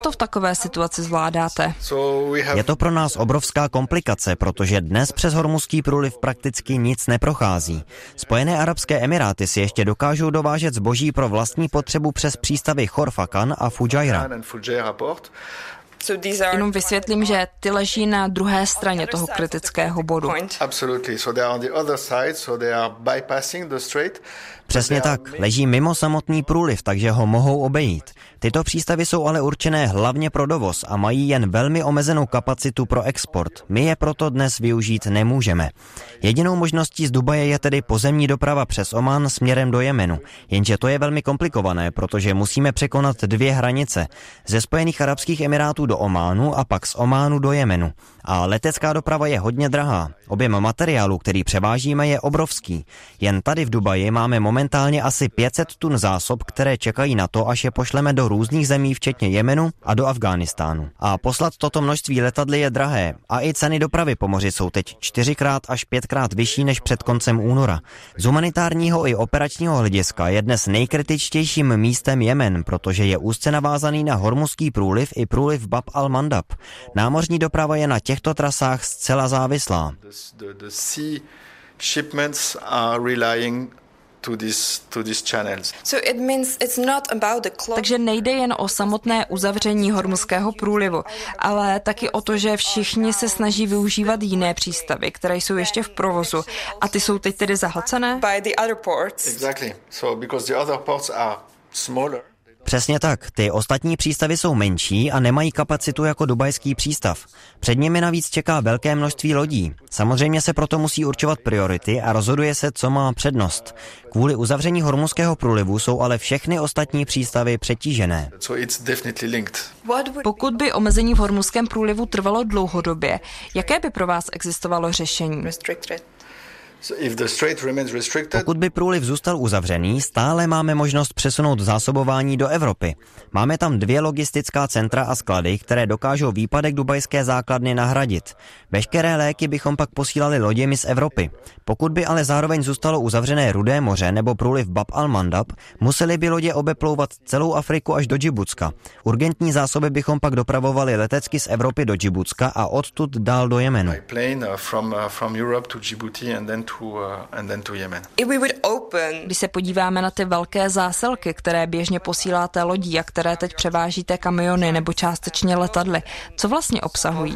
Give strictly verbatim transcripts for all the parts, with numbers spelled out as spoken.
to v takové situaci zvládáte? Je to pro nás obrovská komplikace, protože dnes přes Hormuzský průliv prakticky nic neprochází. Spojené arabské emiráty si ještě dokážou dovážet zboží pro vlastní potřebu přes přístavy Khor Fakkan a Fujairah. Jenom vysvětlím, že ty leží na druhé straně toho kritického bodu. Přesně tak, leží mimo samotný průliv, takže ho mohou obejít. Tyto přístavy jsou ale určené hlavně pro dovoz a mají jen velmi omezenou kapacitu pro export. My je proto dnes využít nemůžeme. Jedinou možností z Dubaje je tedy pozemní doprava přes Omán směrem do Jemenu. Jenže to je velmi komplikované, protože musíme překonat dvě hranice. Ze Spojených arabských emirátů do Ománu a pak z Ománu do Jemenu. A letecká doprava je hodně drahá. Objem materiálu, který převážíme, je obrovský. Jen tady v Dubaji máme momentálně asi pět set tun zásob, které čekají na to, až je pošleme do různých zemí, včetně Jemenu a do Afghánistánu. A poslat toto množství letadly je drahé. A i ceny dopravy po moři jsou teď čtyřikrát až pětkrát vyšší než před koncem února. Z humanitárního i operačního hlediska je dnes nejkritičtějším místem Jemen, protože je úzce navázaný na Hormuzský průliv i průliv Bab al-Mandab. Námořní doprava je na těchto trasách zcela závislá. To this, to these channels. So it means it's not about the clo- Takže nejde jen o samotné uzavření Hormuzského průlivu, ale taky o to, že všichni se snaží využívat jiné přístavy, které jsou ještě v provozu, a ty jsou teď tedy zahlcené? By the other ports. Exactly. So because the other ports are smaller. Přesně tak, ty ostatní přístavy jsou menší a nemají kapacitu jako dubajský přístav. Před nimi navíc čeká velké množství lodí. Samozřejmě se proto musí určovat priority a rozhoduje se, co má přednost. Kvůli uzavření Hormuzského průlivu jsou ale všechny ostatní přístavy přetížené. Pokud by omezení v Hormuzském průlivu trvalo dlouhodobě, jaké by pro vás existovalo řešení? Pokud by průliv zůstal uzavřený, stále máme možnost přesunout zásobování do Evropy. Máme tam dvě logistická centra a sklady, které dokážou výpadek dubajské základny nahradit. Veškeré léky bychom pak posílali loděmi z Evropy. Pokud by ale zároveň zůstalo uzavřené Rudé moře nebo průliv Bab al-Mandab, museli by lodě obeplouvat celou Afriku až do Džibutska. Urgentní zásoby bychom pak dopravovali letecky z Evropy do Džibutska a odtud dál do Jemenu. Když se podíváme na ty velké zásilky, které běžně posíláte lodí a které teď převážíte kamiony nebo částečně letadly, co vlastně obsahují?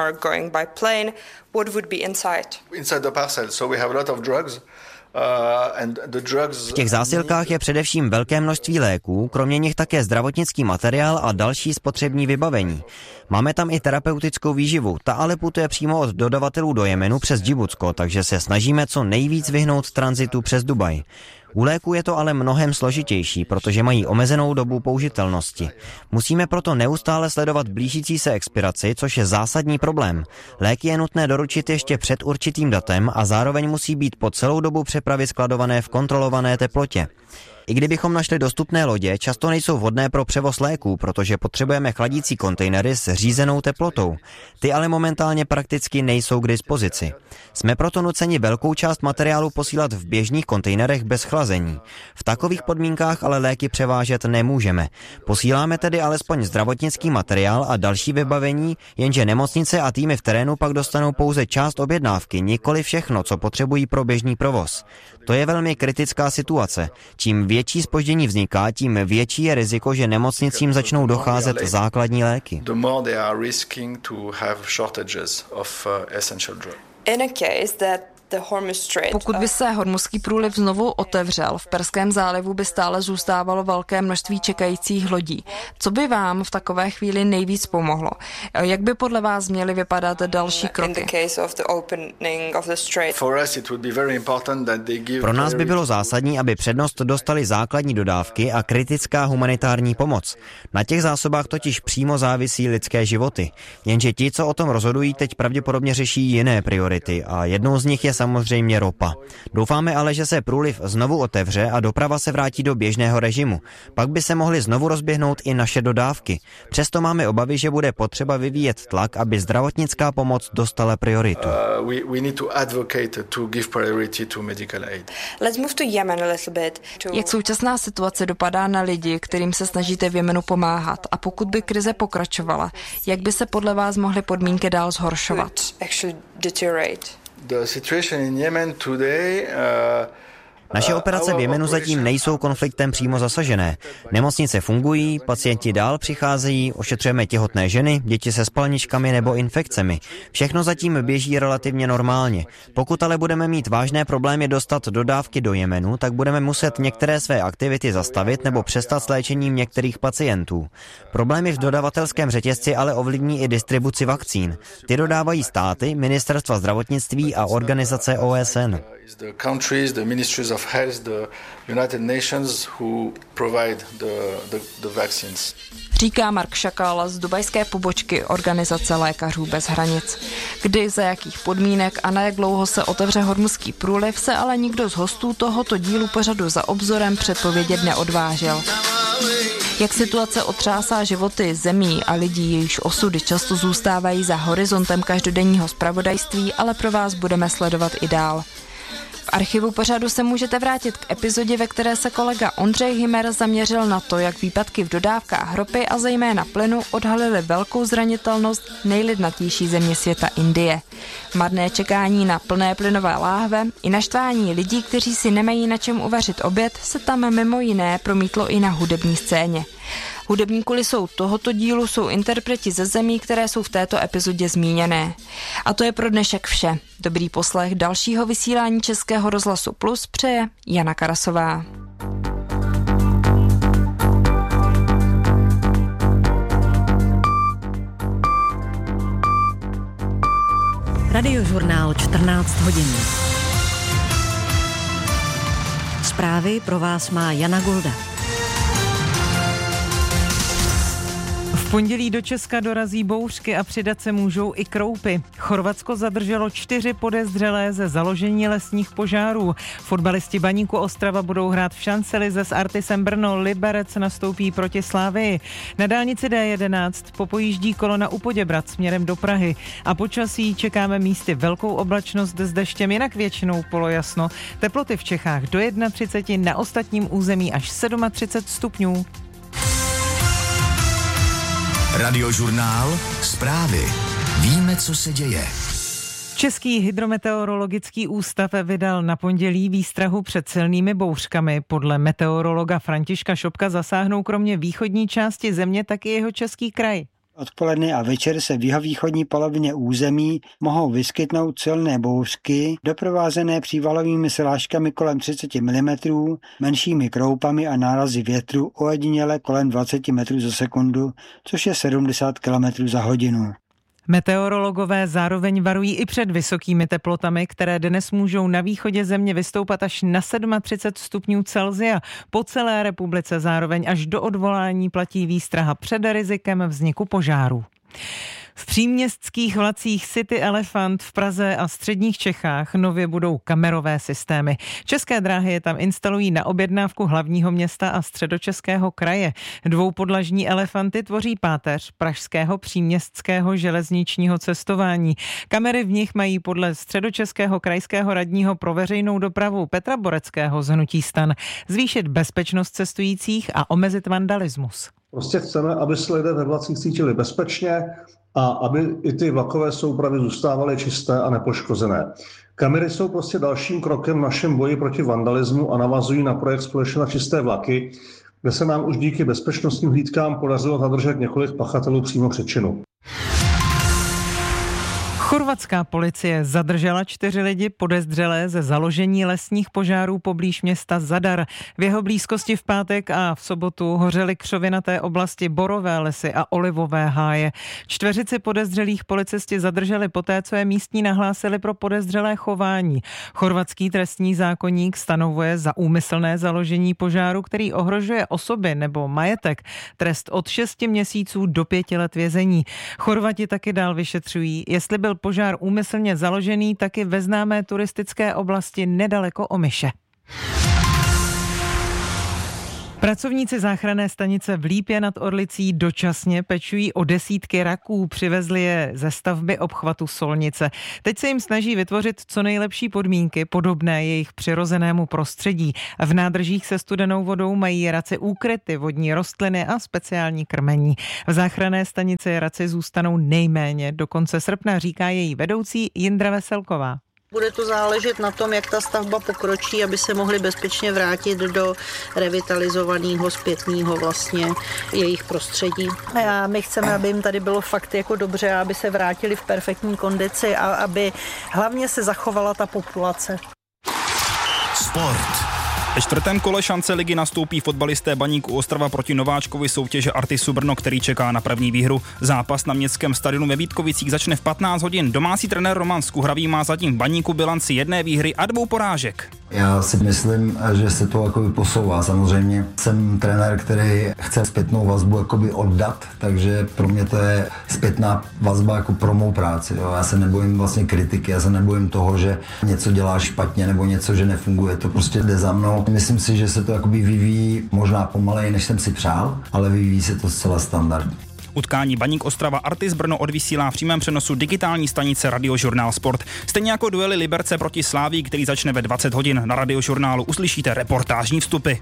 V těch zásilkách je především velké množství léků, kromě nich také zdravotnický materiál a další spotřební vybavení. Máme tam i terapeutickou výživu, ta ale putuje přímo od dodavatelů do Jemenu přes Džibutsko, takže se snažíme co nejvíc vyhnout tranzitu přes Dubaj. U léků je to ale mnohem složitější, protože mají omezenou dobu použitelnosti. Musíme proto neustále sledovat blížící se expiraci, což je zásadní problém. Léky je nutné doručit ještě před určitým datem a zároveň musí být po celou dobu přepravy skladované v kontrolované teplotě. I kdybychom našli dostupné lodě, často nejsou vhodné pro převoz léků, protože potřebujeme chladící kontejnery s řízenou teplotou. Ty ale momentálně prakticky nejsou k dispozici. Jsme proto nuceni velkou část materiálu posílat v běžných kontejnerech bez chlazení. V takových podmínkách ale léky převážet nemůžeme. Posíláme tedy alespoň zdravotnický materiál a další vybavení, jenže nemocnice a týmy v terénu pak dostanou pouze část objednávky, nikoli všechno, co potřebují pro běžný provoz. To je velmi kritická situace. Čím větší zpoždění vzniká, tím větší je riziko, že nemocnicím začnou docházet základní léky. Pokud by se Hormuzský průliv znovu otevřel, v Perském zálivu by stále zůstávalo velké množství čekajících lodí. Co by vám v takové chvíli nejvíc pomohlo? Jak by podle vás měly vypadat další kroky? Pro nás by bylo zásadní, aby přednost dostali základní dodávky a kritická humanitární pomoc. Na těch zásobách totiž přímo závisí lidské životy. Jenže ti, co o tom rozhodují, teď pravděpodobně řeší jiné priority a jednou z nich je samozřejmě ropa. Doufáme ale, že se průliv znovu otevře a doprava se vrátí do běžného režimu. Pak by se mohly znovu rozběhnout i naše dodávky. Přesto máme obavy, že bude potřeba vyvíjet tlak, aby zdravotnická pomoc dostala prioritu. Uh, we, we need to advocate to give priority to medical aid. Let's move to Yemen a little bit. Jak současná situace dopadá na lidi, kterým se snažíte v Jemenu pomáhat? A pokud by krize pokračovala, jak by se podle vás mohly podmínky dál zhoršovat? The situation in Yemen today, uh, Naše operace v Jemenu zatím nejsou konfliktem přímo zasažené. Nemocnice fungují, pacienti dál přicházejí, ošetřujeme těhotné ženy, děti se spalničkami nebo infekcemi. Všechno zatím běží relativně normálně. Pokud ale budeme mít vážné problémy dostat dodávky do Jemenu, tak budeme muset některé své aktivity zastavit nebo přestat s léčením některých pacientů. Problémy v dodavatelském řetězci ale ovlivní i distribuci vakcín. Ty dodávají státy, ministerstva zdravotnictví a organizace O S N. The countries, the ministries of health, the United Nations who provide the, the, the vaccines. Říká Mark Šakal z dubajské pobočky Organizace lékařů bez hranic. Kdy, za jakých podmínek a na jak dlouho se otevře Hormuzský průliv, se ale nikdo z hostů tohoto dílu pořadu Za obzorem předpovědět neodvážil. Jak situace otřásá životy zemí a lidí, jejichž osudy často zůstávají za horizontem každodenního zpravodajství, ale pro vás budeme sledovat i dál. V archivu pořadu se můžete vrátit k epizodě, ve které se kolega Ondřej Hymer zaměřil na to, jak výpadky v dodávkách ropy a zejména plynu odhalily velkou zranitelnost nejlidnatější země světa Indie. Marné čekání na plné plynové láhve i naštvání lidí, kteří si nemají na čem uvařit oběd, se tam mimo jiné promítlo i na hudební scéně. Hudební kulisou tohoto dílu jsou interpreti ze zemí, které jsou v této epizodě zmíněné. A to je pro dnešek vše. Dobrý poslech dalšího vysílání Českého rozhlasu Plus přeje Jana Karasová. Radiožurnál čtrnáct hodin. Zprávy pro vás má Jana Golda. V pondělí do Česka dorazí bouřky a přidat se můžou i kroupy. Chorvatsko zadrželo čtyři podezřelé ze založení lesních požárů. Fotbalisti Baníku Ostrava budou hrát v šancelize s Artisem Brno. Liberec nastoupí proti Slavii. Na dálnici D jedenáct popojíždí kolona u Poděbrad směrem do Prahy. A počasí čekáme místy velkou oblačnost s deštěm, jinak většinou polojasno. Teploty v Čechách do třicet jedna, na ostatním území až třicet sedm stupňů. Radiožurnál, zprávy. Víme, co se děje. Český hydrometeorologický ústav vydal na pondělí výstrahu před silnými bouřkami. Podle meteorologa Františka Šopka zasáhnou kromě východní části země taky jeho český kraj. Odpoledne a večer se v jihovýchodní polovině území mohou vyskytnout silné bouřky, doprovázené přívalovými srážkami kolem třicet milimetrů, menšími kroupami a nárazy větru ojediněle kolem dvacet metrů za sekundu, což je sedmdesát kilometrů za hodinu. Meteorologové zároveň varují i před vysokými teplotami, které dnes můžou na východě země vystoupat až na třicet sedm stupňů Celsia. Po celé republice zároveň až do odvolání platí výstraha před rizikem vzniku požáru. V příměstských vlacích City Elephant v Praze a středních Čechách nově budou kamerové systémy. České dráhy je tam instalují na objednávku hlavního města a Středočeského kraje. Dvoupodlažní elefanty tvoří páteř pražského příměstského železničního cestování. Kamery v nich mají podle Středočeského krajského radního pro veřejnou dopravu Petra Boreckého z hnutí STAN zvýšit bezpečnost cestujících a omezit vandalismus. Prostě chceme, aby se lidé ve vlacích cítili bezpečně a aby i ty vlakové soupravy zůstávaly čisté a nepoškozené. Kamery jsou prostě dalším krokem v našem boji proti vandalismu a navazují na projekt Společně na čisté vlaky, kde se nám už díky bezpečnostním hlídkám podařilo zadržet několik pachatelů přímo před činu. Chorvatská policie zadržela čtyři lidi podezřelé ze založení lesních požárů poblíž města Zadar. V jeho blízkosti v pátek a v sobotu hořely křovinaté oblasti borové lesy a olivové háje. Čtveřici podezřelých policisti zadrželi poté, co je místní nahlásili pro podezřelé chování. Chorvatský trestní zákoník stanovuje za úmyslné založení požáru, který ohrožuje osoby nebo majetek, trest od šesti měsíců do pěti let vězení. Chorvati taky dál vyšetřují, jestli byl požár úmyslně založený taky ve známé turistické oblasti nedaleko Omyše. Pracovníci záchranné stanice v Lípě nad Orlicí dočasně pečují o desítky raků, přivezli je ze stavby obchvatu Solnice. Teď se jim snaží vytvořit co nejlepší podmínky, podobné jejich přirozenému prostředí. V nádržích se studenou vodou mají raci úkryty, vodní rostliny a speciální krmení. V záchranné stanici raci zůstanou nejméně do konce srpna, říká její vedoucí Jindra Veselková. Bude to záležet na tom, jak ta stavba pokročí, aby se mohli bezpečně vrátit do revitalizovaného, zpětného vlastně jejich prostředí. A my chceme, aby jim tady bylo fakt jako dobře, aby se vrátili v perfektní kondici a aby hlavně se zachovala ta populace. Sport. Ve čtvrtém kole šance ligy nastoupí fotbalisté Baníku Ostrava proti nováčkovi soutěže Artisu Brno, který čeká na první výhru. Zápas na městském stadionu ve Vítkovicích začne v patnáct hodin. Domácí trenér Roman Skuhravý má zatím v Baníku bilanci jedné výhry a dvou porážek. Já si myslím, že se to jakoby posouvá. Samozřejmě jsem trenér, který chce zpětnou vazbu jakoby oddat, takže pro mě to je zpětná vazba jako pro mou práci. Jo. Já se nebojím vlastně kritiky, já se nebojím toho, že něco děláš špatně nebo něco, že nefunguje. To prostě jde za mnou. Myslím si, že se to jakoby vyvíjí možná pomaleji, než jsem si přál, ale vyvíjí se to zcela standardně. Utkání Baník Ostrava Artis Brno odvysílá v přímém přenosu digitální stanice Radiožurnál Sport. Stejně jako duely Liberce proti Slávii, který začne ve dvacet hodin. Na Radiožurnálu uslyšíte reportážní vstupy.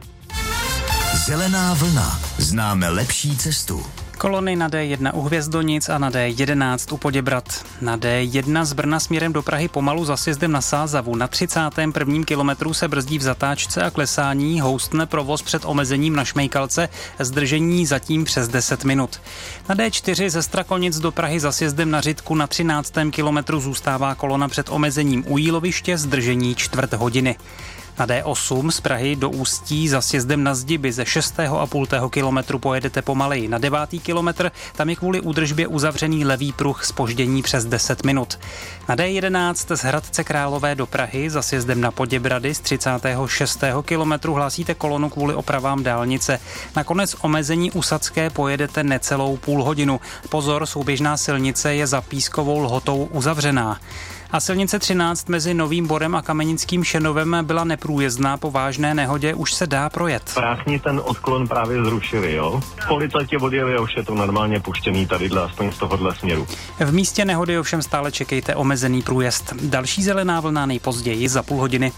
Zelená vlna. Známe lepší cestu. Kolony na D jedna u Hvězdonic a na D jedenáct u Poděbrad. Na D jedna z Brna směrem do Prahy pomalu za sjezdem na Sázavu. Na třicátém prvním kilometru se brzdí v zatáčce a klesání, houstne provoz před omezením na Šmejkalce, zdržení zatím přes deset minut. Na D čtyři ze Strakolnic do Prahy za sjezdem na Řitku na třináctém kilometru zůstává kolona před omezením u Jíloviště, zdržení čtvrt hodiny. Na D osm z Prahy do Ústí za sjezdem na Zdiby ze šestého a půl kilometru pojedete pomaleji. Na devátý kilometr tam je kvůli údržbě uzavřený levý pruh, zpoždění přes deset minut. Na D jedenáct z Hradce Králové do Prahy za sjezdem na Poděbrady z třicátého šestého kilometru hlásíte kolonu kvůli opravám dálnice. Nakonec omezení u Sadské pojedete necelou půl hodinu. Pozor, souběžná silnice je za Pískovou Lhotou uzavřená. A silnice třináct mezi Novým Borem a Kamenickým Šenovem byla neprůjezdná, po vážné nehodě už se dá projet. Krásně ten odklon právě zrušili, jo? Policajti odjeli, už je to normálně puštěný tadyhle, aspoň z tohohle směru. V místě nehody ovšem stále čekejte omezený průjezd. Další zelená vlna nejpozději za půl hodiny.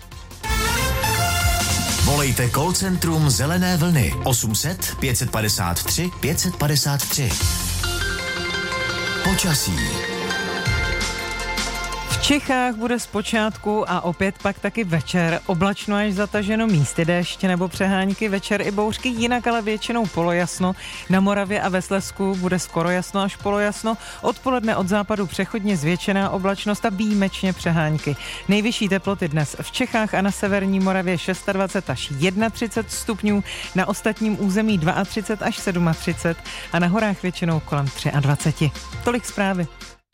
Volejte call centrum Zelené vlny osm set pět padesát tři pět padesát tři. Počasí. V Čechách bude zpočátku a opět pak taky večer oblačno až zataženo, místy déšť nebo přehánky, večer i bouřky, jinak ale většinou polojasno. Na Moravě a ve Slezsku bude skoro jasno až polojasno, odpoledne od západu přechodně zvětšená oblačnost a výjimečně přehánky. Nejvyšší teploty dnes v Čechách a na severní Moravě dvacet šest až třicet jedna stupňů, na ostatním území třicet dva až třicet sedm a na horách většinou kolem dvacet tři. Tolik zprávy.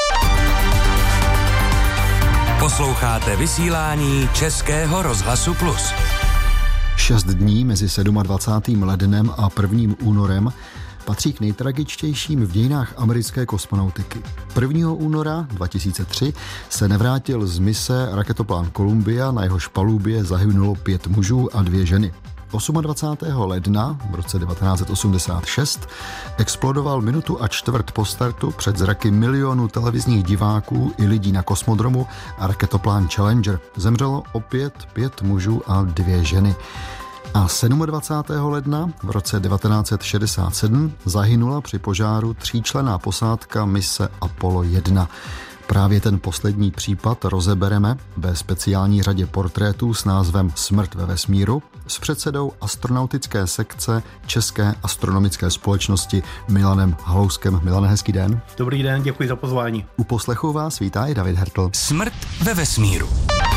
Posloucháte vysílání Českého rozhlasu Plus. Šest dní mezi dvacátým sedmým lednem a prvním únorem patří k nejtragičtějším v dějinách americké kosmonautiky. prvního února dva tisíce tři se nevrátil z mise raketoplán Columbia, na jehož palubě zahynulo pět mužů a dvě ženy. dvacátého osmého ledna v roce devatenáct set osmdesát šest explodoval minutu a čtvrt po startu před zraky milionů televizních diváků i lidí na kosmodromu a raketoplán Challenger. Zemřelo opět pět mužů a dvě ženy. A dvacátého sedmého ledna v roce devatenáct set šedesát sedm zahynula při požáru tříčlenná posádka mise Apollo jedna. Právě ten poslední případ rozebereme ve speciální řadě portrétů s názvem Smrt ve vesmíru s předsedou astronautické sekce České astronomické společnosti Milanem Halouskem. Milane, hezký den. Dobrý den, děkuji za pozvání. U poslechu vás vítá i David Hertl. Smrt ve vesmíru.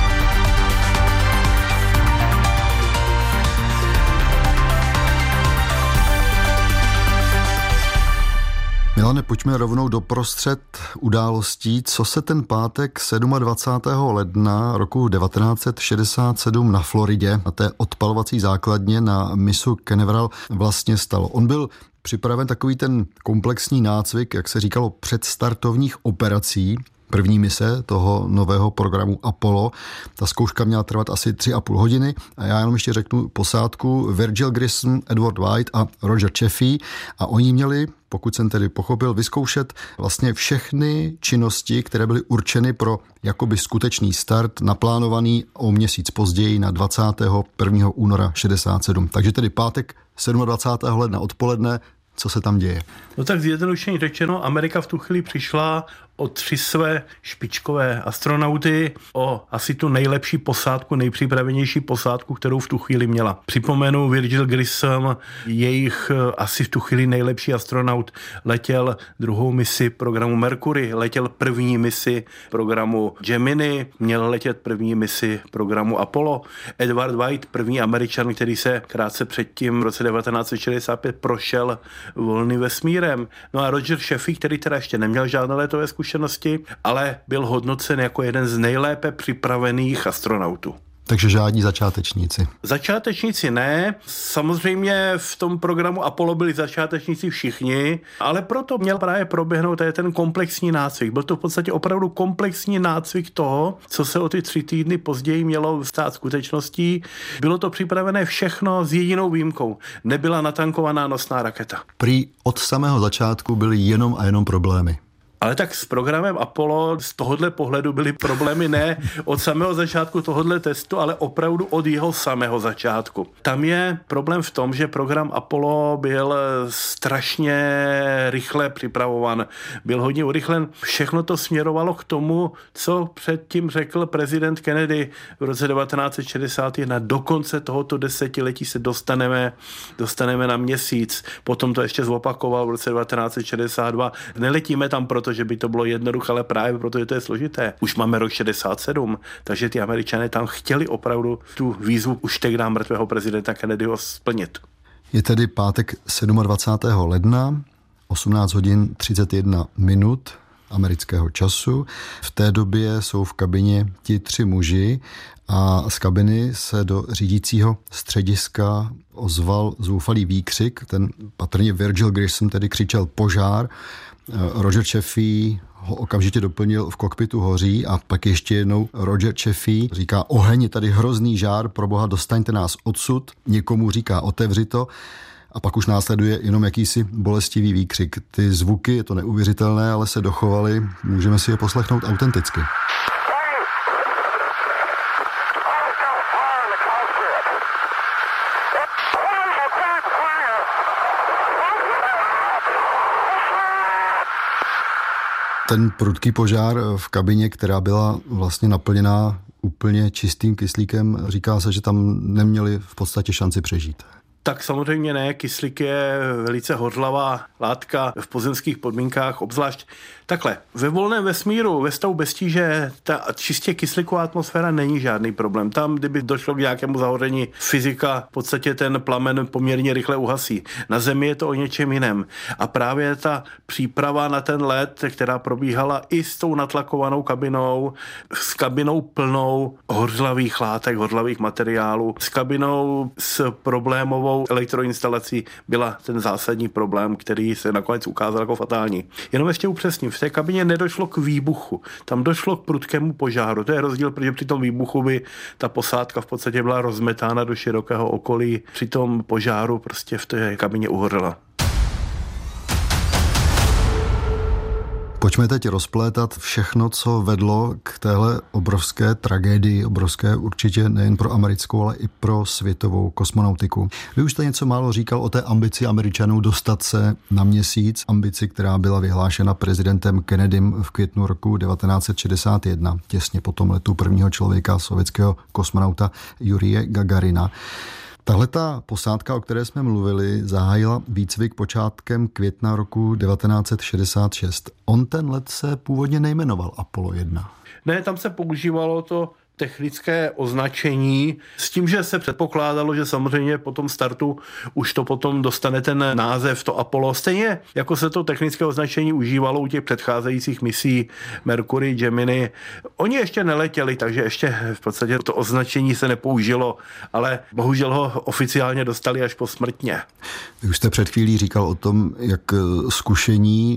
Milane, pojďme rovnou doprostřed událostí. Co se ten pátek dvacátého sedmého ledna roku devatenáct set šedesát sedm na Floridě, na té odpalovací základně na mysu Canaveral vlastně stalo? On byl připraven takový ten komplexní nácvik, jak se říkalo, předstartovních operací. první mise toho nového programu Apollo. Ta zkouška měla trvat asi tři a půl hodiny a já jenom ještě řeknu posádku Virgil Grissom, Edward White a Roger Chaffee a oni měli, pokud jsem tedy pochopil, vyzkoušet vlastně všechny činnosti, které byly určeny pro jakoby skutečný start, naplánovaný o měsíc později na dvacátého prvního února šedesát sedm. Takže tedy pátek dvacátého sedmého ledna odpoledne, co se tam děje? No tak zjednodušeně řečeno, Amerika v tu chvíli přišla o tři své špičkové astronauty, o asi tu nejlepší posádku, nejpřipravenější posádku, kterou v tu chvíli měla. Připomenu Virgil Grissom, jejich asi v tu chvíli nejlepší astronaut, letěl druhou misi programu Mercury, letěl první misi programu Gemini, měl letět první misi programu Apollo. Edward White, první Američan, který se krátce předtím v roce devatenáct set šedesát pět prošel volným vesmírem. No a Roger Chaffee, který teda ještě neměl žádné létové zkušenosti, ale byl hodnocen jako jeden z nejlépe připravených astronautů. Takže žádní začátečníci. Začátečníci ne. Samozřejmě v tom programu Apollo byli začátečníci všichni, ale proto měl právě proběhnout tady ten komplexní nácvik. Byl to v podstatě opravdu komplexní nácvik toho, co se o ty tři týdny později mělo stát skutečností. Bylo to připravené všechno s jedinou výjimkou. Nebyla natankovaná nosná raketa. Prý od samého začátku byly jenom a jenom problémy. Ale tak s programem Apollo z tohohle pohledu byly problémy ne od samého začátku tohohle testu, ale opravdu od jeho samého začátku. Tam je problém v tom, že program Apollo byl strašně rychle připravovan, byl hodně urychlen. Všechno to směrovalo k tomu, co předtím řekl prezident Kennedy v roce devatenáct set šedesát jedna. Do konce tohoto desetiletí se dostaneme, dostaneme na měsíc. Potom to ještě zopakoval v roce devatenáct set šedesát dva. Neletíme tam proto, že by to bylo jednoduché, ale právě protože to je složité. Už máme rok šedesát sedm, takže ty Američané tam chtěli opravdu tu výzvu už tehdy mrtvého prezidenta Kennedyho splnit. Je tedy pátek dvacátého sedmého ledna, osmnáct hodin třicet jedna minut amerického času. V té době jsou v kabině ti tři muži a z kabiny se do řídícího střediska ozval zoufalý výkřik. Ten patrně Virgil Grissom tedy křičel požár. Roger Chaffee ho okamžitě doplnil, v kokpitu hoří a pak ještě jednou Roger Chaffee říká oheň, je tady hrozný žár, proboha dostaňte nás odsud, někomu říká otevři to a pak už následuje jenom jakýsi bolestivý výkřik. Ty zvuky, je to neuvěřitelné, ale se dochovaly, můžeme si je poslechnout autenticky. Ten prudký požár v kabině, která byla vlastně naplněná úplně čistým kyslíkem, říká se, že tam neměli v podstatě šanci přežít. Tak samozřejmě ne, kyslík je velice hořlavá látka v pozemských podmínkách, obzvlášť takhle. Ve volném vesmíru, ve stavu bez tíže, ta čistě kyslíková atmosféra není žádný problém. Tam, kdyby došlo k nějakému zahoření, fyzika v podstatě ten plamen poměrně rychle uhasí. Na Zemi je to o něčem jiném. A právě ta příprava na ten let, která probíhala i s tou natlakovanou kabinou, s kabinou plnou hořlavých látek, hořlavých materiálů, s kabinou s problémovou elektroinstalací byla ten zásadní problém, který se nakonec ukázal jako fatální. Jenom ještě upřesním, v té kabině nedošlo k výbuchu, tam došlo k prudkému požáru. To je rozdíl, protože při tom výbuchu by ta posádka v podstatě byla rozmetána do širokého okolí, při tom požáru prostě v té kabině uhořela. Pojďme teď rozplétat všechno, co vedlo k téhle obrovské tragédii, obrovské určitě nejen pro americkou, ale i pro světovou kosmonautiku. Vy už jste něco málo říkal o té ambici Američanů dostat se na měsíc, ambici, která byla vyhlášena prezidentem Kennedym v květnu roku devatenáct set šedesát jedna, těsně po tom letu prvního člověka, sovětského kosmonauta Jurije Gagarina. Tahle ta posádka, o které jsme mluvili, zahájila výcvik počátkem května roku devatenáct set šedesát šest. On ten let se původně nejmenoval Apollo jedna. Ne, tam se používalo to technické označení s tím, že se předpokládalo, že samozřejmě po tom startu už to potom dostane ten název, to Apollo. Stejně jako se to technické označení užívalo u těch předcházejících misí Mercury, Gemini. Oni ještě neletěli, takže ještě v podstatě to označení se nepoužilo, ale bohužel ho oficiálně dostali až posmrtně. Vy už jste před chvílí říkal o tom, jak zkušení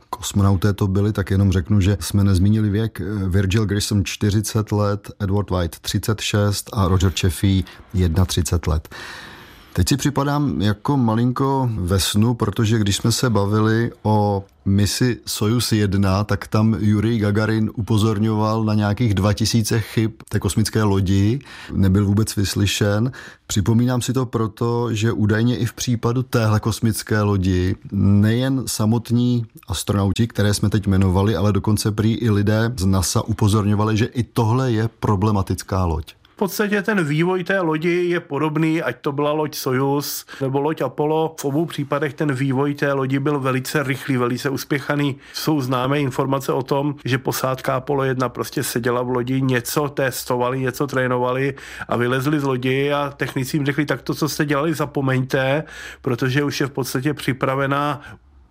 kosmonauté to byli, tak jenom řeknu, že jsme nezmínili věk. Virgil Grissom čtyřicet let, Edward White třicet šest a Roger Chaffee třicet jedna let. Teď si připadám jako malinko ve snu, protože když jsme se bavili o misi Sojuz jedna, tak tam Jurij Gagarin upozorňoval na nějakých dva tisíce chyb té kosmické lodi, nebyl vůbec vyslyšen. Připomínám si to proto, že údajně i v případu téhle kosmické lodi nejen samotní astronauti, které jsme teď jmenovali, ale dokonce prý i lidé z NASA upozorňovali, že i tohle je problematická loď. V podstatě ten vývoj té lodi je podobný, ať to byla loď Sojuz nebo loď Apollo. V obou případech ten vývoj té lodi byl velice rychlý, velice uspěchaný. Jsou známé informace o tom, že posádka Apollo jedna prostě seděla v lodi, něco testovali, něco trénovali a vylezli z lodi a technici jim řekli, tak to, co jste dělali, zapomeňte, protože už je v podstatě připravená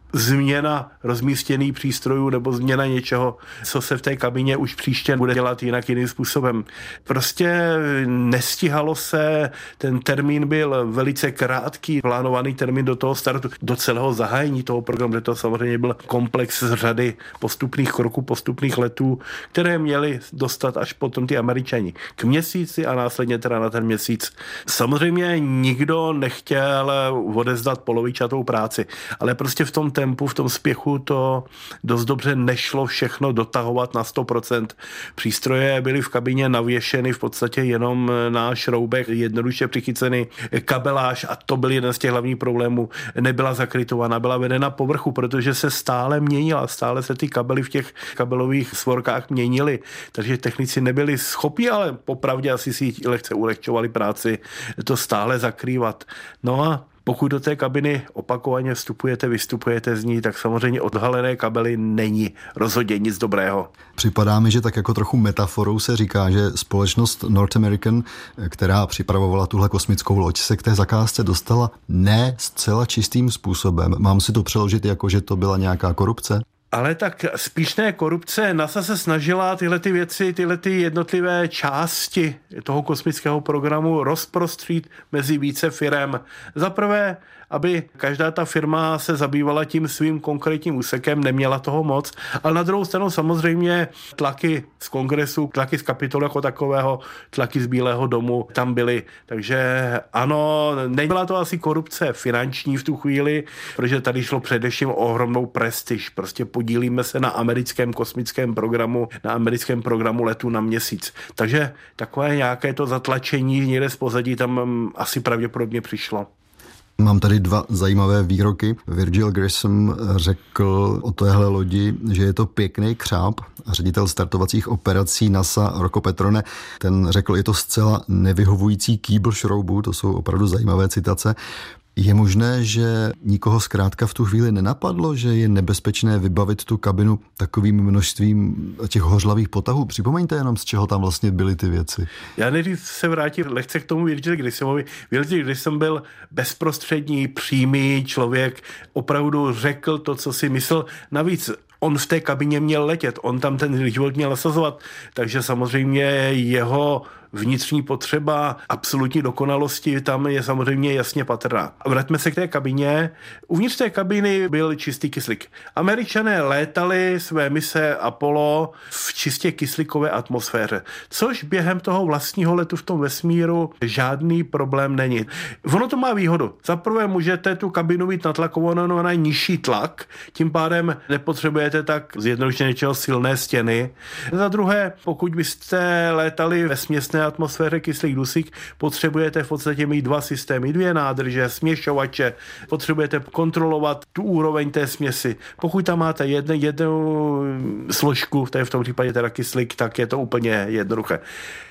změna rozmístěných přístrojů nebo změna něčeho, co se v té kabině už příště bude dělat jinak jiným způsobem. Prostě nestihalo se, ten termín byl velice krátký, plánovaný termín do toho startu, do celého zahájení toho programu, že to samozřejmě byl komplex z řady postupných kroků, postupných letů, které měli dostat až potom ty Američani k měsíci a následně teda na ten měsíc. Samozřejmě nikdo nechtěl odezdat polovičatou práci, ale prostě v tom tempu, v tom spěchu to dost dobře nešlo všechno dotahovat na sto procent. Přístroje byly v kabině navěšeny v podstatě jenom na šroubech, jednoduše přichyceny, kabeláž, a to byl jeden z těch hlavních problémů, nebyla zakrytovaná, byla vedena povrchu, protože se stále měnila, stále se ty kabely v těch kabelových svorkách měnily, takže technici nebyli schopni, ale popravdě asi si lehce ulehčovali práci, to stále zakrývat. No a pokud do té kabiny opakovaně vstupujete, vystupujete z ní, tak samozřejmě odhalené kabely není rozhodně nic dobrého. Připadá mi, že tak jako trochu metaforou se říká, že společnost North American, která připravovala tuhle kosmickou loď, se k té zakázce dostala ne zcela čistým způsobem. Mám si to přeložit jako, že to byla nějaká korupce? Ale tak spíš ne korupce. NASA se snažila tyhle ty věci, tyhle ty jednotlivé části toho kosmického programu rozprostřít mezi více firem. Za prvé, aby každá ta firma se zabývala tím svým konkrétním úsekem, neměla toho moc, ale na druhou stranu samozřejmě tlaky z kongresu, tlaky z Kapitolu jako takového, tlaky z Bílého domu tam byly. Takže ano, nebyla to asi korupce finanční v tu chvíli, protože tady šlo především o ohromnou prestiž. Prostě podílíme se na americkém kosmickém programu, na americkém programu letu na měsíc. Takže takové nějaké to zatlačení někde z pozadí tam asi pravděpodobně přišlo. Mám tady dva zajímavé výroky. Virgil Grissom řekl o téhle lodi, že je to pěkný křáp. Ředitel startovacích operací NASA Rocco Petrone, ten řekl, je to zcela nevyhovující kýbl šroubů. To jsou opravdu zajímavé citace. Je možné, že nikoho zkrátka v tu chvíli nenapadlo, že je nebezpečné vybavit tu kabinu takovým množstvím těch hořlavých potahů? Připomeňte jenom, z čeho tam vlastně byly ty věci. Já nejdřív se vrátím lehce k tomu Virgil Grissomovi. Virgil Grissom byl bezprostřední, přímý člověk, opravdu řekl to, co si myslel. Navíc on v té kabině měl letět, on tam ten život měl nasazovat, takže samozřejmě jeho vnitřní potřeba absolutní dokonalosti tam je samozřejmě jasně patrná. Vraťme se k té kabině. Uvnitř té kabiny byl čistý kyslík. Američané létali své mise Apollo v čistě kyslíkové atmosféře, což během toho vlastního letu v tom vesmíru žádný problém není. Ono to má výhodu. Za prvé můžete tu kabinu mít natlakovanou na nižší tlak, tím pádem nepotřebujete tak zjednodušeně něčeho silné stěny. Za druhé, pokud byste létali ve směsné atmosféře kyslík dusík, potřebujete v podstatě mít dva systémy, dvě nádrže, směšovače, potřebujete kontrolovat tu úroveň té směsi. Pokud tam máte jednu, jednu složku, to je v tom případě teda kyslík, tak je to úplně jednoduché.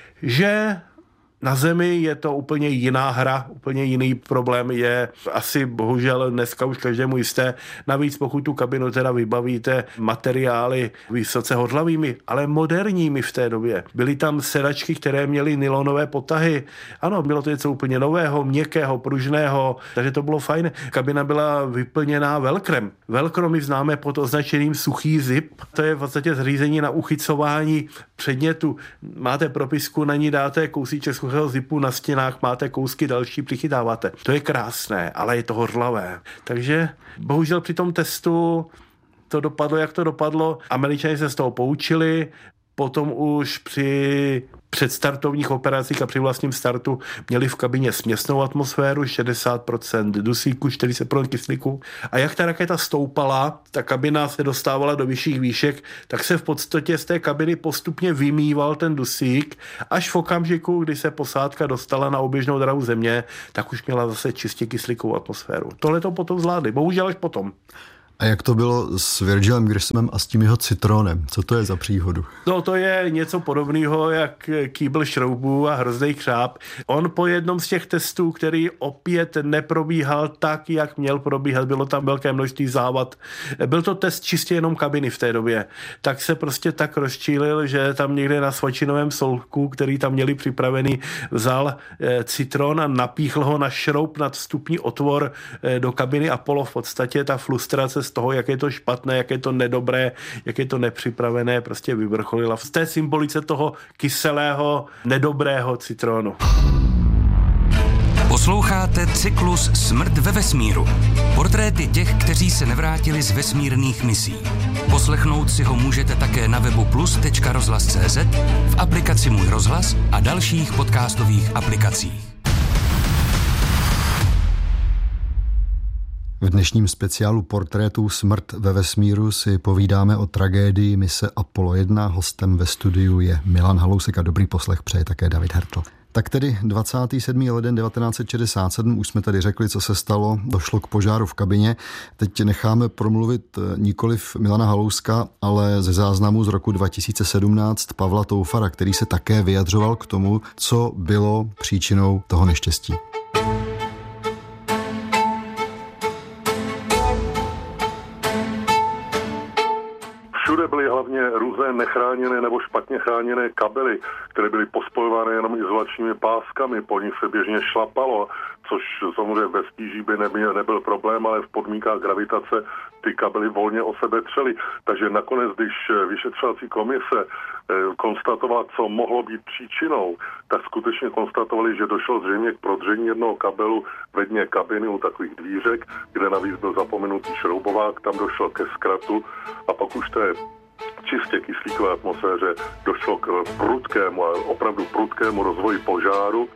Že na Zemi je to úplně jiná hra, úplně jiný problém je asi bohužel dneska už každému jisté. Navíc pokud tu kabinu teda vybavíte materiály vysoce hořlavými, ale moderními v té době. Byly tam sedačky, které měly nylonové potahy. Ano, bylo to něco úplně nového, měkkého, pružného, takže to bylo fajn. Kabina byla vyplněná velkrem. Velkro my známe pod označením suchý zip. To je v podstatě zřízení na uchycování předmětu. Máte propisku, na ní dáte kousíček suchého zipu, na stěnách máte kousky další, přichytáváte. To je krásné, ale je to hořlavé. Takže bohužel při tom testu to dopadlo, jak to dopadlo. Američané se z toho poučili, potom už při předstartovních operacích a při vlastním startu měli v kabině směsnou atmosféru, šedesát procent dusíku, čtyřicet procent kyslíku. A jak ta raketa stoupala, ta kabina se dostávala do vyšších výšek, tak se v podstatě z té kabiny postupně vymýval ten dusík, až v okamžiku, kdy se posádka dostala na oběžnou dráhu Země, tak už měla zase čistě kyslíkovou atmosféru. Tohle to potom zvládli, bohužel až potom. A jak to bylo s Virgilem Grissomem a s tím jeho citronem? Co to je za příhodu? No to je něco podobného jak kýbl šroubů a hrozný křáp. On po jednom z těch testů, který opět neprobíhal tak, jak měl probíhat, bylo tam velké množství závad. Byl to test čistě jenom kabiny v té době. Tak se prostě tak rozčílil, že tam někde na svačinovém solku, který tam měli připravený, vzal citron a napíchl ho na šroub nad vstupní otvor do kabiny Apollo. V podstatě ta frustrace z toho, jak je to špatné, jak je to nedobré, jak je to nepřipravené, prostě vyvrcholila v té symbolice toho kyselého, nedobrého citronu. Posloucháte cyklus Smrt ve vesmíru. Portréty těch, kteří se nevrátili z vesmírných misí. Poslechnout si ho můžete také na webu plus tečka rozhlas tečka cé zet, v aplikaci Můj rozhlas a dalších podcastových aplikacích. V dnešním speciálu portrétů Smrt ve vesmíru si povídáme o tragédii mise Apollo jedna. Hostem ve studiu je Milan Halousek a dobrý poslech přeje také David Hertl. Tak tedy dvacátého sedmého ledna devatenáct set šedesát sedm, už jsme tady řekli, co se stalo, došlo k požáru v kabině. Teď necháme promluvit nikoliv Milana Halouska, ale ze záznamu z roku dva tisíce sedmnáct Pavla Toufara, který se také vyjadřoval k tomu, co bylo příčinou toho neštěstí. Všude byly hlavně různé nechráněné nebo špatně chráněné kabely, které byly pospojované jenom izolačními páskami, po nich se běžně šlapalo, což samozřejmě ve stíží by nebyl, nebyl problém, ale v podmínkách gravitace ty kabely volně o sebe třely. Takže nakonec, když vyšetřovací komise konstatovala, co mohlo být příčinou, tak skutečně konstatovali, že došlo zřejmě k prodření jednoho kabelu ve dně kabiny u takových dvířek, kde navíc byl zapomenutý šroubovák, tam došlo ke zkratu a pak už té čistě kyslíkové atmosféře došlo k prudkému, opravdu prudkému rozvoji požáru.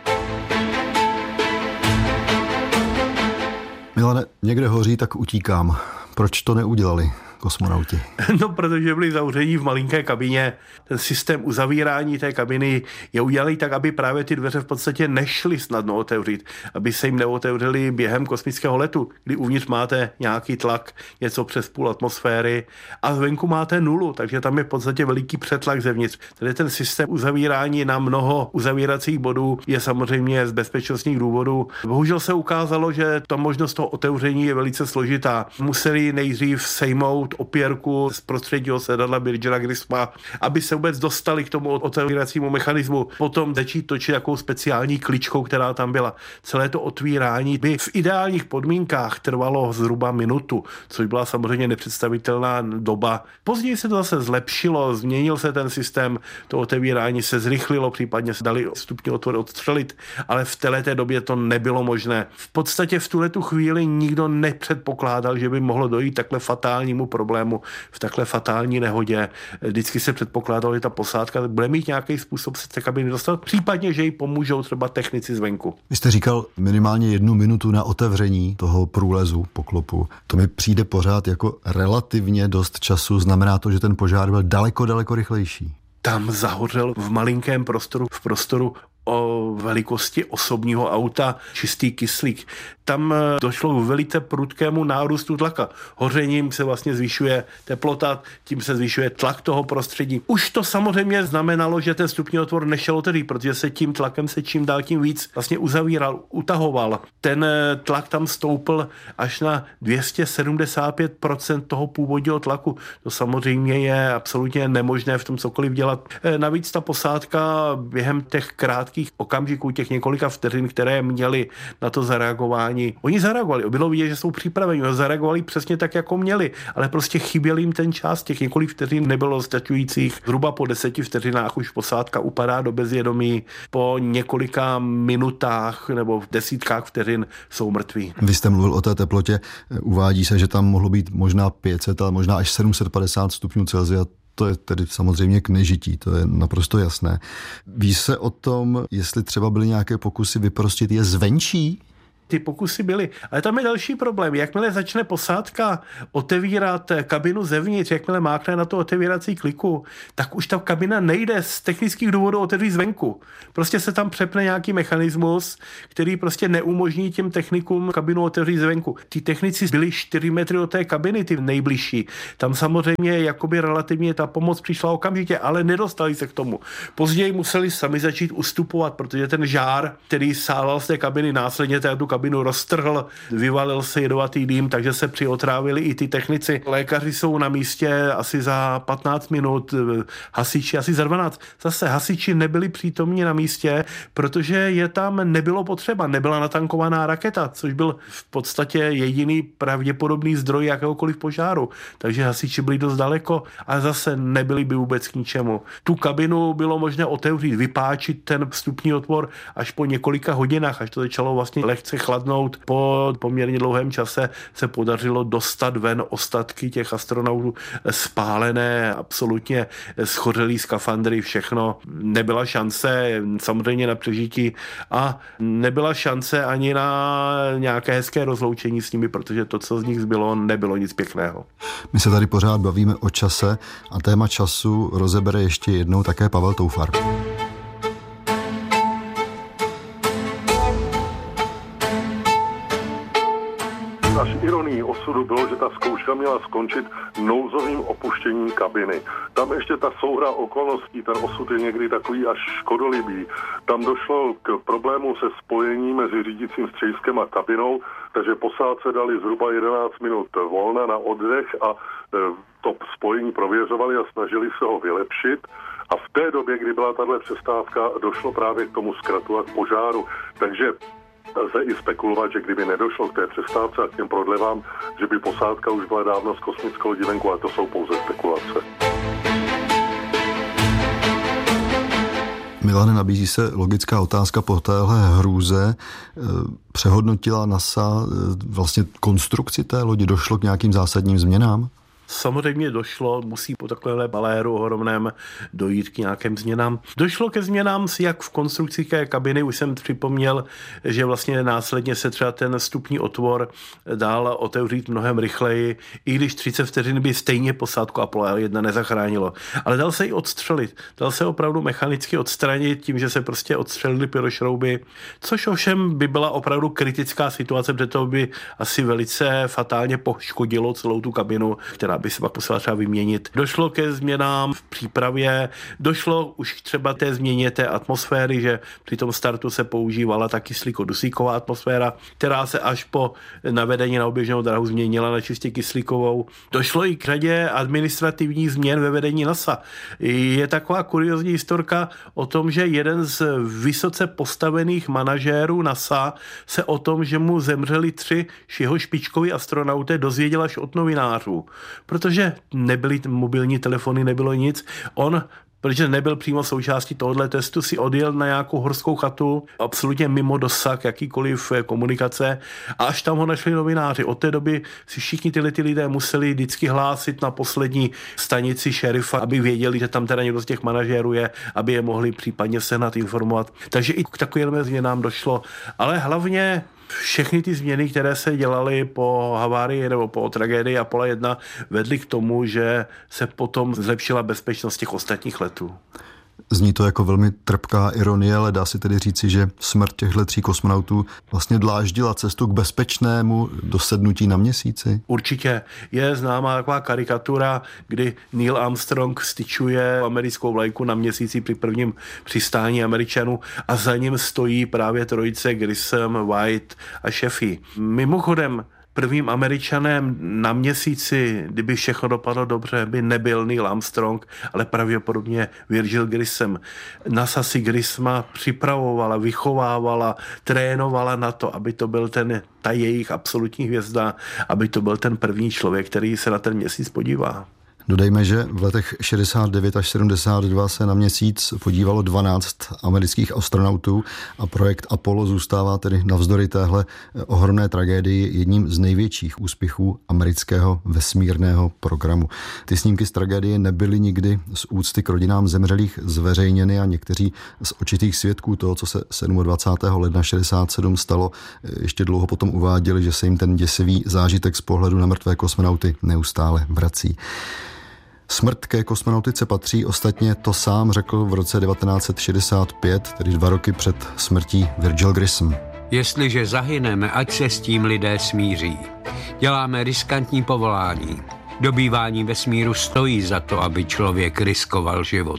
Milane, někde hoří, tak utíkám. Proč to neudělali kosmonauti? No, protože byli zavření v malinké kabině. Ten systém uzavírání té kabiny je udělaný tak, aby právě ty dveře v podstatě nešly snadno otevřít, aby se jim neotevřely během kosmického letu, kdy uvnitř máte nějaký tlak, něco přes půl atmosféry a zvenku máte nulu, takže tam je v podstatě veliký přetlak zevnitř. Tedy ten systém uzavírání na mnoho uzavíracích bodů je samozřejmě z bezpečnostních důvodů. Bohužel se ukázalo, že ta možnost toho otevření je velice složitá. Museli nejdřív sejmout opěrku z prostředního sedadla Virgila Grissoma, aby se vůbec dostali k tomu otevíracímu mechanismu. Potom začít točit takovou speciální kličkou, která tam byla. Celé to otvírání by v ideálních podmínkách trvalo zhruba minutu, což byla samozřejmě nepředstavitelná doba. Později se to zase zlepšilo, změnil se ten systém, to otevírání se zrychlilo, případně se dali vstupní otvory odstřelit, ale v této době to nebylo možné. V podstatě v tuhletu chvíli nikdo nepředpokládal, že by mohlo dojít takhle fatálnímu problému v takhle fatální nehodě. Vždycky se předpokládalo, že ta posádka bude mít nějaký způsob se té kabiny dostat, případně, že jí pomůžou třeba technici zvenku. Vy jste říkal minimálně jednu minutu na otevření toho průlezu poklopu. To mi přijde pořád jako relativně dost času. Znamená to, že ten požár byl daleko, daleko rychlejší. Tam zahořel v malinkém prostoru, v prostoru o velikosti osobního auta čistý kyslík. Tam došlo k velice prudkému nárůstu tlaka. Hořením se vlastně zvyšuje teplota, tím se zvyšuje tlak toho prostředí. Už to samozřejmě znamenalo, že ten vstupní otvor nešel otevřít, protože se tím tlakem se čím dál tím víc vlastně uzavíral, utahoval. Ten tlak tam stoupl až na dvě stě sedmdesát pět procent toho původního tlaku. To samozřejmě je absolutně nemožné v tom cokoliv dělat. Navíc ta posádka během těch krátkých krátkých okamžiků, těch několika vteřin, které měli na to zareagování. Oni zareagovali, bylo vidět, že jsou připraveni, zareagovali přesně tak, jako měli, ale prostě chyběl jim ten čas, těch několik vteřin nebylo stačujících. Zhruba po deseti vteřinách už posádka upadá do bezvědomí, po několika minutách nebo v desítkách vteřin jsou mrtví. Vy jste mluvil o té teplotě, uvádí se, že tam mohlo být možná pět set, ale možná až sedm set padesát stupňů Celsia. To je tedy samozřejmě k nežití, to je naprosto jasné. Ví se o tom, jestli třeba byly nějaké pokusy vyprostit je zvenčí? Ty pokusy byly. Ale tam je další problém. Jakmile začne posádka otevírat kabinu zevnitř, jakmile mákne na to otevírací kliku, tak už ta kabina nejde z technických důvodů otevřít zvenku. Prostě se tam přepne nějaký mechanismus, který prostě neumožní těm technikům kabinu otevřít zvenku. Ty technici byli čtyři metry od té kabiny, ty nejbližší. Tam samozřejmě jakoby relativně ta pomoc přišla okamžitě, ale nedostali se k tomu. Později museli sami začít ustupovat, protože ten žár, který sálal z té kabiny, následně tu kabinu roztrhl, vyvalil se jedovatý dým, takže se přiotrávili i ty technici. Lékaři jsou na místě asi za patnáct minut, hasiči asi za dvanáct. Zase hasiči nebyli přítomni na místě, protože je tam nebylo potřeba, nebyla natankovaná raketa, což byl v podstatě jediný pravděpodobný zdroj jakéhokoliv požáru. Takže hasiči byli dost daleko a zase nebyli by vůbec k ničemu. Tu kabinu bylo možné otevřít, vypáčit ten vstupní otvor až po několika hodinách, až to začalo vlastně lehce chladnout. Po poměrně dlouhém čase se podařilo dostat ven ostatky těch astronautů, spálené, absolutně schořelý skafandry, všechno. Nebyla šance samozřejmě na přežití a nebyla šance ani na nějaké hezké rozloučení s nimi, protože to, co z nich zbylo, nebylo nic pěkného. My se tady pořád bavíme o čase a téma času rozebere ještě jednou také Pavel Toufar. Až ironií osudu bylo, že ta zkouška měla skončit nouzovým opuštěním kabiny. Tam ještě ta souhra okolností, ten osud je někdy takový až škodolibý. Tam došlo k problému se spojením mezi řídícím střediskem a kabinou, takže posádce dali zhruba jedenáct minut volna na oddech a to spojení prověřovali a snažili se ho vylepšit. A v té době, kdy byla tahle přestávka, došlo právě k tomu zkratu a k požáru. Takže lze i spekulovat, že kdyby nedošlo k té přestávce a k těm prodlevám, že by posádka už byla dávno z kosmickou lodi venku, ale to jsou pouze spekulace. Milane, nabízí se logická otázka po téhle hrůze. Přehodnotila NASA vlastně konstrukci té lodi? Došlo k nějakým zásadním změnám? Samozřejmě došlo, musí po takovéhle baléru ohromném dojít k nějakým změnám. Došlo ke změnám jak v konstrukci té kabiny, už jsem připomněl, že vlastně následně se třeba ten vstupní otvor dál otevřít mnohem rychleji, i když třicet vteřin by stejně posádku Apollo jedna nezachránilo. Ale dal se i odstřelit. Dal se opravdu mechanicky odstranit tím, že se prostě odstřelily pyrošrouby, což ovšem by byla opravdu kritická situace, protože to by asi velice fatálně poškodilo celou tu kabinu, která by se pak musela třeba vyměnit. Došlo ke změnám v přípravě, došlo už třeba té změně té atmosféry, že při tom startu se používala ta kyslíko-dusíková atmosféra, která se až po navedení na oběžnou dráhu změnila na čistě kyslíkovou. Došlo i k řadě administrativních změn ve vedení NASA. Je taková kuriozní historka o tom, že jeden z vysoce postavených manažérů NASA se o tom, že mu zemřeli tři jeho špičkoví astronauté, dozvěděl až od novinářů. Protože nebyly mobilní telefony, nebylo nic. On, protože nebyl přímo součástí tohohle testu, si odjel na nějakou horskou chatu, absolutně mimo dosah jakýkoliv komunikace, a až tam ho našli novináři. Od té doby si všichni tyhle ty lidé museli vždycky hlásit na poslední stanici šerifa, aby věděli, že tam teda někdo z těch manažérů je, aby je mohli případně sehnat, informovat. Takže i k takovým změnám došlo. Ale hlavně všechny ty změny, které se dělaly po havárii nebo po tragédii Apollo jedna, vedly k tomu, že se potom zlepšila bezpečnost těch ostatních letů. Zní to jako velmi trpká ironie, ale dá se tedy říci, že smrt těchto tří kosmonautů vlastně dláždila cestu k bezpečnému dosednutí na měsíci? Určitě. Je známá taková karikatura, kdy Neil Armstrong styčuje americkou vlajku na měsíci při prvním přistání Američanů a za ním stojí právě trojice Grissom, White a Sheffy. Mimochodem, prvním Američanem na měsíci, kdyby všechno dopadlo dobře, by nebyl Neil Armstrong, ale pravděpodobně Virgil Grissom. NASA si Grissoma připravovala, vychovávala, trénovala na to, aby to byl ten, ta jejich absolutní hvězda, aby to byl ten první člověk, který se na ten měsíc podívá. Dodejme, že v letech šedesát devět až sedmdesát dva se na měsíc podívalo dvanáct amerických astronautů a projekt Apollo zůstává tedy navzdory téhle ohromné tragédii jedním z největších úspěchů amerického vesmírného programu. Ty snímky z tragédie nebyly nikdy z úcty k rodinám zemřelých zveřejněny a někteří z očitých svědků toho, co se dvacátého sedmého ledna šedesát sedm stalo, ještě dlouho potom uváděli, že se jim ten děsivý zážitek z pohledu na mrtvé kosmonauty neustále vrací. Smrt ke kosmonautice patří, ostatně to sám řekl v roce devatenáct set šedesát pět, tedy dva roky před smrtí Virgil Grissom. Jestliže zahyneme, ať se s tím lidé smíří. Děláme riskantní povolání. Dobývání vesmíru stojí za to, aby člověk riskoval život.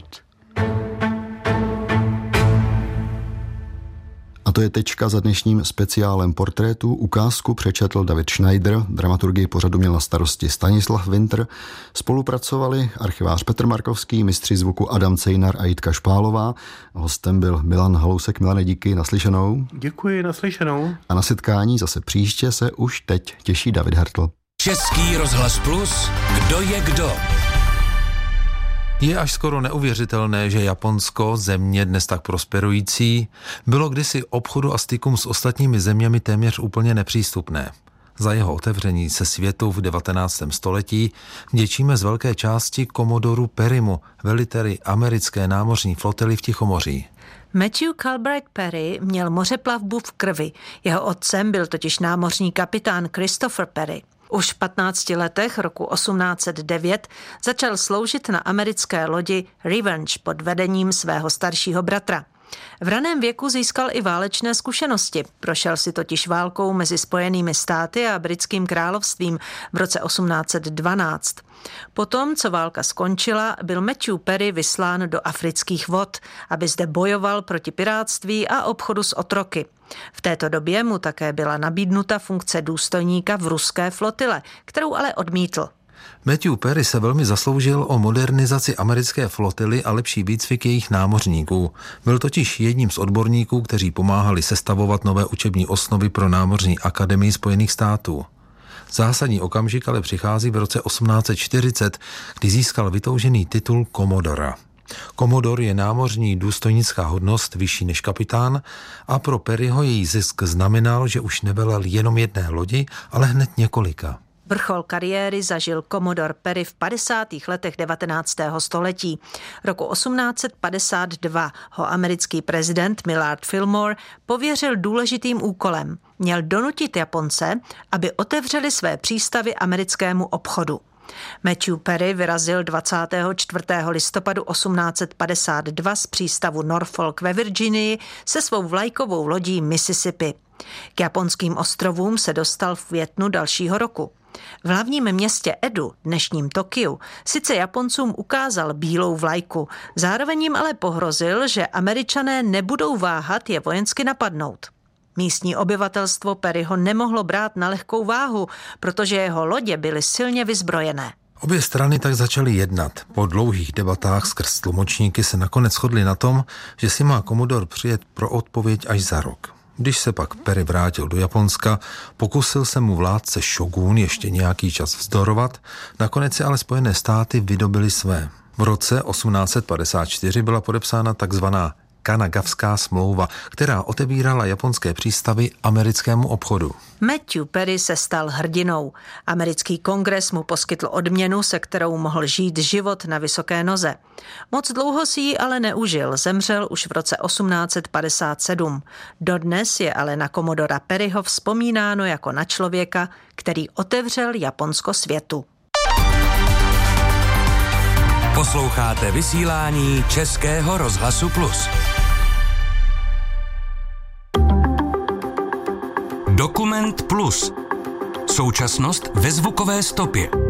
A to je tečka za dnešním speciálem Portrétu. Ukázku přečetl David Schneider, dramaturgii pořadu měl na starosti Stanislav Winter. Spolupracovali archivář Petr Markovský, mistři zvuku Adam Cejnar a Jitka Špálová. Hostem byl Milan Halousek. Milane, díky, naslyšenou. Děkuji, naslyšenou. A na setkání zase příště se už teď těší David Hertl. Český rozhlas Plus, kdo je kdo? Je až skoro neuvěřitelné, že Japonsko, země dnes tak prosperující, bylo kdysi obchodu a stykům s ostatními zeměmi téměř úplně nepřístupné. Za jeho otevření se světu v devatenáctém století vděčíme z velké části komodoru Perrymu, veliteli americké námořní flotily v Tichomoří. Matthew Calbright Perry měl mořeplavbu v krvi. Jeho otcem byl totiž námořní kapitán Christopher Perry. Už v patnácti letech roku osmnáct set devět začal sloužit na americké lodi Revenge pod vedením svého staršího bratra. V raném věku získal i válečné zkušenosti. Prošel si totiž válkou mezi Spojenými státy a Britským královstvím v roce osmnáct set dvanáct. Potom, co válka skončila, byl Matthew Perry vyslán do afrických vod, aby zde bojoval proti pirátství a obchodu s otroky. V této době mu také byla nabídnuta funkce důstojníka v ruské flotile, kterou ale odmítl. Matthew Perry se velmi zasloužil o modernizaci americké flotily a lepší výcvik jejich námořníků. Byl totiž jedním z odborníků, kteří pomáhali sestavovat nové učební osnovy pro námořní akademii Spojených států. Zásadní okamžik ale přichází v roce osmnáct set čtyřicet, kdy získal vytoužený titul komodora. Komodor je námořní důstojnická hodnost vyšší než kapitán a pro Perryho její zisk znamenal, že už nevelel jenom jedné lodi, ale hned několika. Vrchol kariéry zažil komodor Perry v padesátých letech devatenáctého století. Roku osmnáct set padesát dva ho americký prezident Millard Fillmore pověřil důležitým úkolem. Měl donutit Japonce, aby otevřeli své přístavy americkému obchodu. Matthew Perry vyrazil dvacátého čtvrtého listopadu osmnáct set padesát dva z přístavu Norfolk ve Virginii se svou vlajkovou lodí Mississippi. K japonským ostrovům se dostal v květnu dalšího roku. V hlavním městě Edu, dnešním Tokiu, sice Japoncům ukázal bílou vlajku, zároveň jim ale pohrozil, že Američané nebudou váhat je vojensky napadnout. Místní obyvatelstvo Perryho nemohlo brát na lehkou váhu, protože jeho lodě byly silně vyzbrojené. Obě strany tak začaly jednat. Po dlouhých debatách skrz tlumočníky se nakonec shodli na tom, že si má komodor přijet pro odpověď až za rok. Když se pak Perry vrátil do Japonska, pokusil se mu vládce Shogun ještě nějaký čas vzdorovat, nakonec se ale Spojené státy vydobily své. V roce osmnáct set padesát čtyři byla podepsána takzvaná Kanagavská smlouva, která otevírala japonské přístavy americkému obchodu. Matthew Perry se stal hrdinou. Americký kongres mu poskytl odměnu, se kterou mohl žít život na vysoké noze. Moc dlouho si ji ale neužil, zemřel už v roce osmnáct set padesát sedm. Dodnes je ale na komodora Perryho vzpomínáno jako na člověka, který otevřel Japonsko světu. Posloucháte vysílání Českého rozhlasu Plus. Dokument Plus. Současnost ve zvukové stopě.